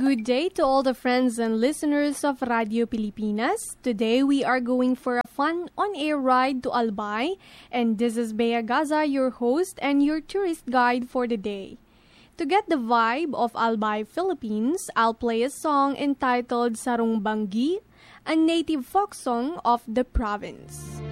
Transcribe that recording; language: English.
good day to all the friends and listeners of Radio Pilipinas. Today we are going for a fun on-air ride to Albay, and this is Bea Gaza, your host and your tourist guide for the day. To get the vibe of Albay, Philippines, I'll play a song entitled Sarong Banggi, a native folk song of the province.